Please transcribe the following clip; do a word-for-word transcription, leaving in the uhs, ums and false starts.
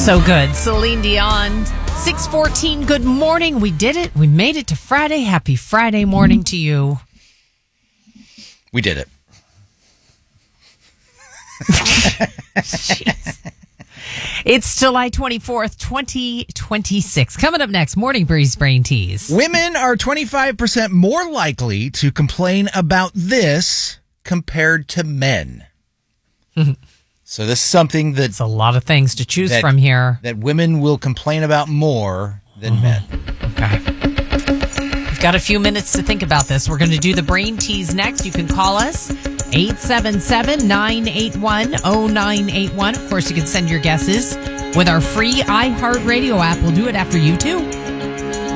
So good. Celine Dion, six fourteen. Good morning. We did it. We made it to Friday. Happy Friday morning to you. We did it. Jeez. It's July twenty-fourth, twenty twenty-six. Coming up next, Morning Breeze Brain Tease. Women are twenty-five percent more likely to complain about this compared to men. So this is something that... It's a lot of things to choose that, from here. That women will complain about more than mm-hmm. men. Okay. We've got a few minutes to think about this. We're going to do the Brain Tease next. You can call us, eight seven seven, nine eight one, zero nine eight one. Of course, you can send your guesses with our free iHeartRadio app. We'll do it after you, too.